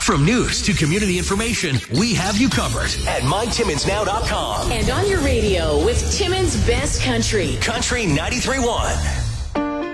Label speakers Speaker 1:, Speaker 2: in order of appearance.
Speaker 1: From news to community information, we have you covered at mytimmonsnow.com.
Speaker 2: And on your radio with Timmons Best Country.
Speaker 1: Country 93.1.